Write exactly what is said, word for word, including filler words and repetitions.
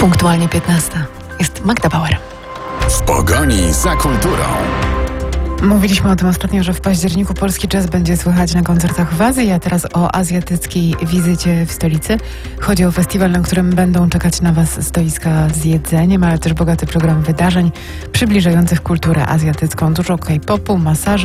Punktualnie piętnasta. Jest Magda Bauer. W pogoni za kulturą. Mówiliśmy o tym ostatnio, że w październiku polski jazz będzie słychać na koncertach w Azji, a teraz o azjatyckiej wizycie w stolicy. Chodzi o festiwal, na którym będą czekać na Was stoiska z jedzeniem, ale też bogaty program wydarzeń przybliżających kulturę azjatycką. Dużo K-popu, masaże,